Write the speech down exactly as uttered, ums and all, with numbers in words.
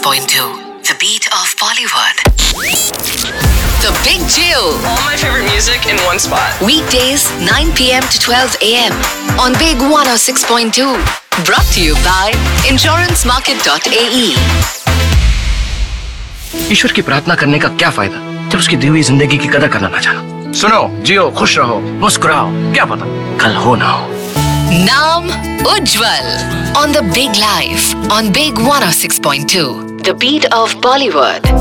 point two, the beat of Bollywood. The Big Jail. All my favorite music in one spot. Weekdays, nine p.m. to twelve a.m. on Big one oh six point two. Brought to you by insurance market dot a e. ईश्वर की प्रार्थना करने का क्या फायदा जब उसकी दी हुई जिंदगी की कदर करना ना जानो। सुनो, जियो, खुश रहो, मुस्कुराओ, क्या पता कल हो ना हो। Naam Ujjwal on The Big Life on Big one oh six point two. The beat of Bollywood.